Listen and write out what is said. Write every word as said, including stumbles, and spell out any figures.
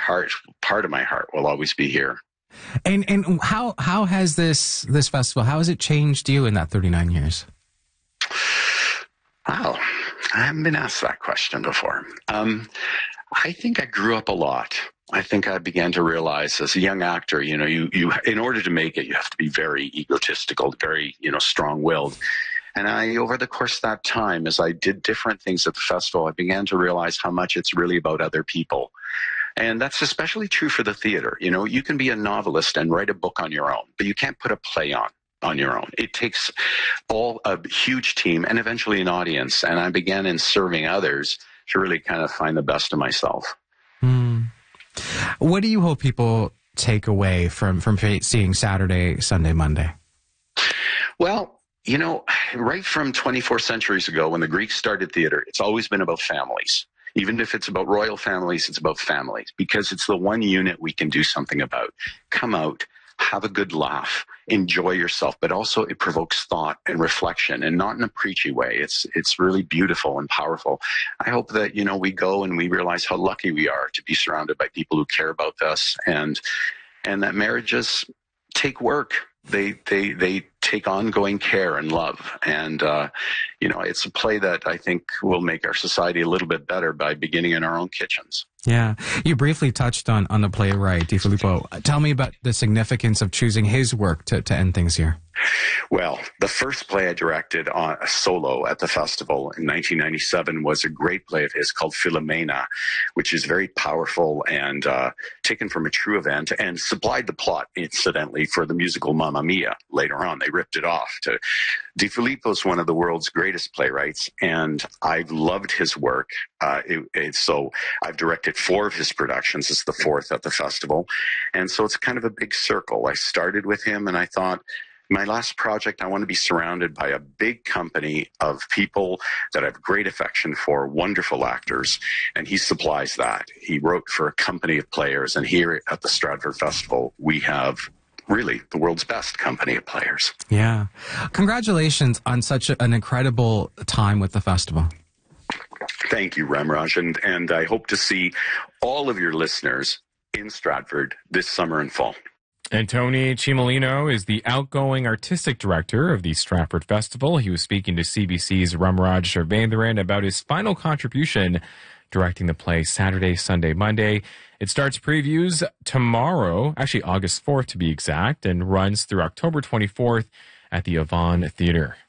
heart, part of my heart, will always be here. And and how how has this this festival, how has it changed you in that thirty-nine years? Wow, I haven't been asked that question before. Um, I think I grew up a lot. I think I began to realize as a young actor, you know, you, you, in order to make it, you have to be very egotistical, very, you know, strong-willed. And I, over the course of that time, as I did different things at the festival, I began to realize how much it's really about other people. And that's especially true for the theater. You know, you can be a novelist and write a book on your own, but you can't put a play on. on your own. It takes all a huge team and eventually an audience. And I began in serving others to really kind of find the best of myself. Hmm. What do you hope people take away from, from seeing Saturday, Sunday, Monday? Well, you know, right from twenty-four centuries ago when the Greeks started theater, it's always been about families. Even if it's about royal families, it's about families because it's the one unit we can do something about. Come out, have a good laugh, enjoy yourself, but also it provokes thought and reflection, and not in a preachy way. It's it's really beautiful and powerful. I hope that, you know, we go and we realize how lucky we are to be surrounded by people who care about us, and and that marriages take work. They they they take ongoing care and love, and uh, you know, it's a play that I think will make our society a little bit better by beginning in our own kitchens. Yeah. You briefly touched on, on the playwright, Di Filippo. Tell me about the significance of choosing his work to, to end things here. Well, the first play I directed on a solo at the festival in nineteen ninety-seven was a great play of his called Philomena, which is very powerful and uh, taken from a true event and supplied the plot, incidentally, for the musical Mamma Mia later on. They ripped it off. To Di Filippo is one of the world's greatest playwrights, and I've loved his work. Uh, it, it, so I've directed four of his productions. It's the fourth at the festival. And so it's kind of a big circle. I started with him, and I thought, my last project, I want to be surrounded by a big company of people that I have great affection for, wonderful actors, and he supplies that. He wrote for a company of players, and here at the Stratford Festival, we have really the world's best company of players. Yeah. Congratulations on such an incredible time with the festival. Thank you, Ramraj, and, and I hope to see all of your listeners in Stratford this summer and fall. And Tony Cimolino is the outgoing artistic director of the Stratford Festival. He was speaking to C B C's Ramraj Sharvendran about his final contribution directing the play Saturday, Sunday, Monday. It starts previews tomorrow, actually August fourth to be exact, and runs through October twenty-fourth at the Avon Theatre.